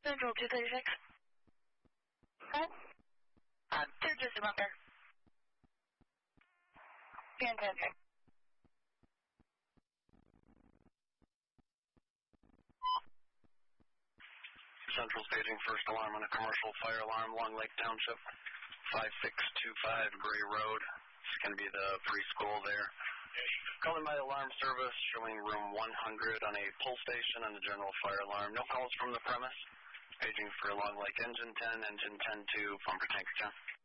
Central 236. Huh? They're just about there. Fantastic. Central staging first alarm on a commercial fire alarm, Long Lake Township, 5625 Gray Road. It's going to be the preschool there. Calling by alarm service, showing room 100 on a pull station on the general fire alarm. No calls from the premise. Paging for Long Lake Engine 10, Engine 10-2, pumper tank 10.